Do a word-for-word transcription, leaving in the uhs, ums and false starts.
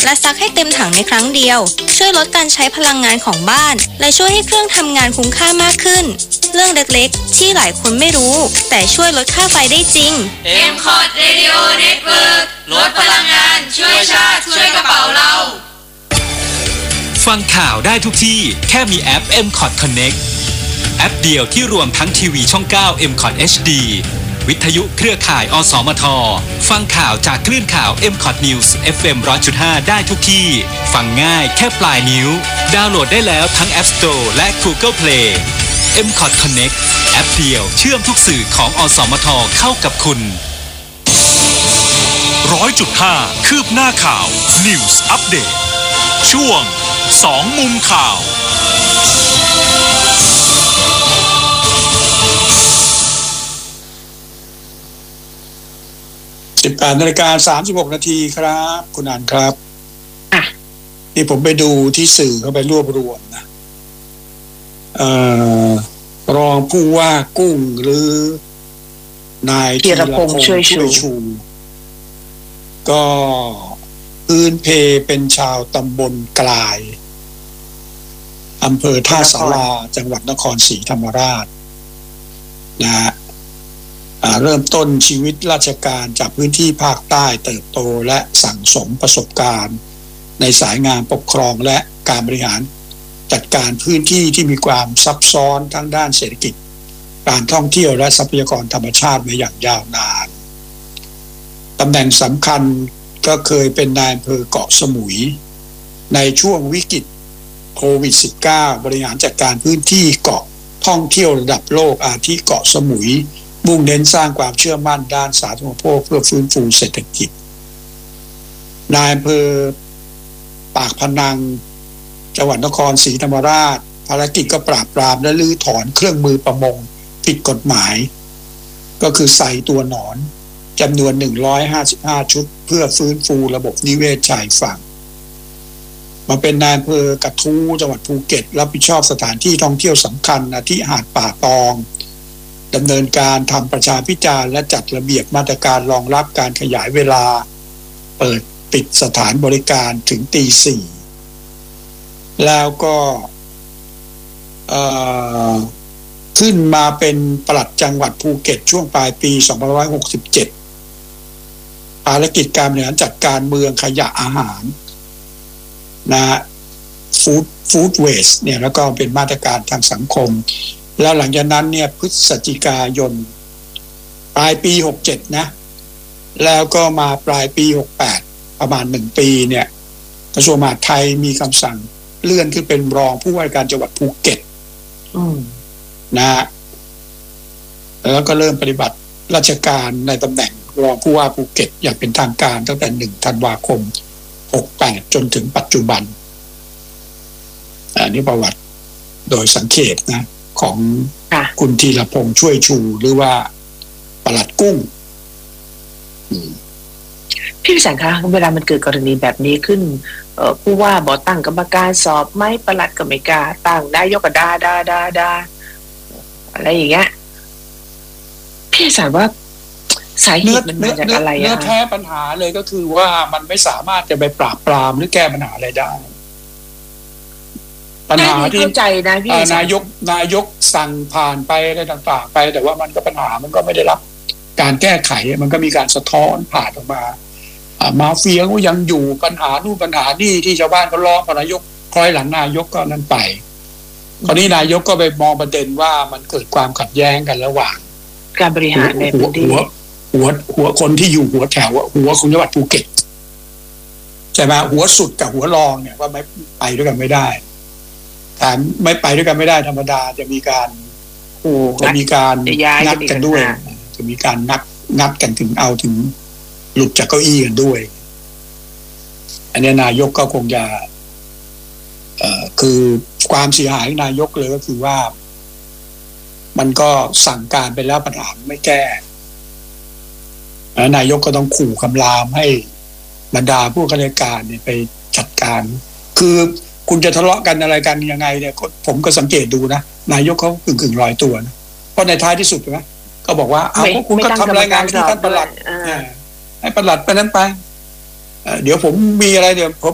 และซักให้เต็มถังในครั้งเดียวช่วยลดการใช้พลังงานของบ้านและช่วยให้เครื่องทำงานคุ้มค่ามากขึ้นเรื่องเล็กๆที่หลายคนไม่รู้แต่ช่วยลดค่าไฟได้จริงเอ็ม คอท Radio Network ลดพลังงานช่วยชาติช่วยกระเป๋าเราฟังข่าวได้ทุกที่แค่มีแอป เอ็ม คอท Connect แอปเดียวที่รวมทั้งทีวีช่อง เก้า เอ็ม คอท เอช ดี วิทยุเครือข่ายอสมทฟังข่าวจากคลื่นข่าว เอ็ม คอท News เอฟ เอ็ม หนึ่งร้อยจุดห้า ได้ทุกที่ฟังง่ายแค่ปลายนิ้วดาวน์โหลดได้แล้วทั้ง App Store และ Google Play เอ็ม คอท Connect แอปเดียวเชื่อมทุกสื่อของอสมทเข้ากับคุณร้อยจุดห้าคืบหน้าข่าว News Update ช่วงสองมุมข่าวสิบแปดนาฬิกาสามสิบหกนาทีครับคุณอันครับนี่ผมไปดูที่สื่อเขาไปรวบรวมนะเอ่อรองผู้ว่ากุ้งหรือนายธีรพงษ์ช่วยชูก็พื้นเพเป็นชาวตำบลกลายอำเภอท่าสาราจังหวัดนครศรีธรรมราชนะฮะเริ่มต้นชีวิตราชการจากพื้นที่ภาคใต้เติบโตและสั่งสมประสบการณ์ในสายงานปกครองและการบริหารจัดการพื้นที่ที่มีความซับซ้อนทั้งด้านเศรษฐกิจการท่องเที่ยวและทรัพยากรธรรมชาติมาอย่างยาวนานตำแหน่งสำคัญก็เคยเป็นนายอำเภอเกาะสมุยในช่วงวิกฤตโควิด สิบเก้า บริหารจัดการพื้นที่เกาะท่องเที่ยวระดับโลกอาทิเกาะสมุยมุ่งเน้นสร้างความเชื่อมั่นด้านสาธารณูปโภคเพื่อฟื้นฟูเศรษฐกิจนายอำเภอปากพนังจังหวัดนครศรีธรรมราชภารกิจก็ปราบปรามและลื้อถอนเครื่องมือประมงผิดกฎหมายก็คือใส่ตัวหนอนจำนวนหนึ่งร้อยห้าสิบห้าชุดเพื่อฟื้นฟูระบบนิเวศชายฝั่งมาเป็นนายอำเภอกระทู้จังหวัดภูเก็ตรับผิดชอบสถานที่ท่องเที่ยวสำคัญอาทิหาดป่าตองดำเนินการทำประชาพิจารณ์และจัดระเบียบมาตรการรองรับการขยายเวลาเปิดปิดสถานบริการถึงตีสี่แล้วก็ขึ้นมาเป็นปลัดจังหวัดภูเก็ตช่วงปลายปีสองพันห้าร้อยหกสิบเจ็ดภารกิจการบริหารจัดการเมืองขยะอาหารนะฟู้ดฟู้ดเวสต์เนี่ยแล้วก็เป็นมาตรการทางสังคมแล้วหลังจากนั้นเนี่ยพฤศจิกายนปลายปีหกเจ็ดนะแล้วก็มาปลายปีหกแปดประมาณหนึ่งปีเนี่ยกระทรวงมหาดไทยมีคำสั่งเลื่อนขึ้นเป็นรองผู้ว่าการจังหวัดภูเก็ตนะแล้วก็เริ่มปฏิบัติราชการในตำแหน่งรองผู้ว่าภูเก็ตอย่างเป็นทางการตั้งแต่หนึ่งธันวาคมหกแปดจนถึงปัจจุบันอันนี้ประวัติโดยสังเขปนะของคุณธีรพงษ์ช่วยชูหรือว่าปลัดกุ้งพี่วิสันคะเวลามันเกิดกรณีแบบนี้ขึ้นเอ่อผู้ว่าบอกตั้งกรรมการสอบไหมปลัดก็ไม่กล้าตั้งนายกก็ด่าด่าด่าด่าอะไรอย่างเงี้ยพี่วิสันว่าสาเหตุมันมาจากอะไรอะเนื้อแท้ปัญหาเลยก็คือว่ามันไม่สามารถจะไปปราบปรามหรือแก้ปัญหาอะไรได้ปัญหาที่เข้าใจนะพี่นายกนายกสั่งผ่านไปอะไรต่างๆไปแต่ว่ามันก็ปัญหามันก็ไม่ได้รับการแก้ไขมันก็มีการสะท้อนผ่านออกมามาเฟียก็ยังอยู่ปัญหานู่นปัญหานี่ที่ชาวบ้านเขาร้องนายกคอยหลังนายกก็นั่นไปคราวนี้นายกก็ไปมองประเด็นว่ามันเกิดความขัดแย้งกันระหว่างการบริหารในพื้นที่หัวหัวหัวคนที่อยู่หัวแถวหัวของจังหวัดภูเก็ตใช่ไหมหัวสุดกับหัวรองเนี่ยว่าไม่ไปด้วยกันไม่ได้แต่ไม่ไปด้วยกันไม่ได้ธรรมดาจะมีการจะมีการนัดกันด้วยจะมีการนัดนัดกันถึงเอาถึงหลุดจากเก้าอี้กันด้วยอันนี้นายกก็คงจะเอ่อคือความเสียหายนายกเลยก็คือว่ามันก็สั่งการไปแล้วปัญหาไม่แก้นายกก็ต้องขู่คำรามให้บรรดาผู้ข้าราชการเนี่ยไปจัดการคือคุณจะทะเลาะกันอะไรกันยังไงเนี่ยผมก็สังเกตดูนะนายกเขากึ่งกึ่งลอยตัวนะเพราะในท้ายที่สุดใช่ไหมก็บอกว่าเอาพวกคุณก็ทำรายงานที่ท่านปลัดให้ปลัดไปนั้นไปเดี๋ยวผมมีอะไรเดี๋ยวผม